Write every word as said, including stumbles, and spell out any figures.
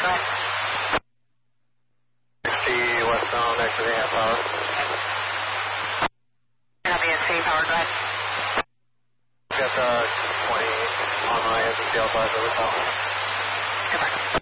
go ahead. sixty westbound, exiting at power. Copy at C, power, go ahead. Got uh, twenty on my S C L five over top. Goodbye.